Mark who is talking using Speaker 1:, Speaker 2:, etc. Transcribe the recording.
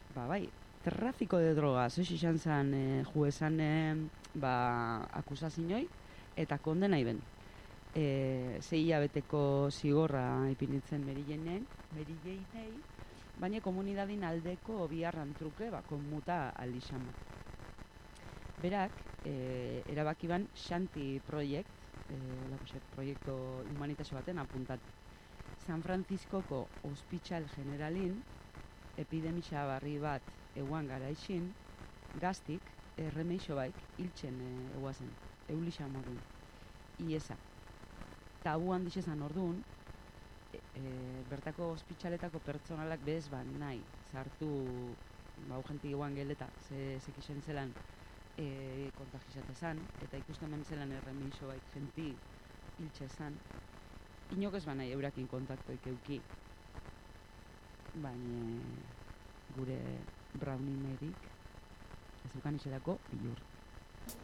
Speaker 1: bai, trafiko de drogas, hoxe izan zen, juezan, akusazinoi, eta kondenai ben. 6 hilabeteko zigorra ipinitzen Merijenei, baina komunidadin aldeko biharran truke, konmuta aldixama. Berak, erabaki ban Shanti Project, proiektu humanitazo baten apuntat. San Franciscoko Hospital Generalin, epidemia barri bat eguan garaixin, gaztik, erremeixo baik, hiltzen eguazen, eulisa modun. Iesa. Tabuan dixezan orduan, bertako ospitzaletako pertsonalak bez nahi, zartu, ugenti guan geleta, zekixen zelan kontagizate zan, eta ikusten ben zelan erremeixo baik genti hiltxe zan, inok ez nahi eurakin kontaktoik euki, baina gure Brownie Merik ez dukan iserako bilur.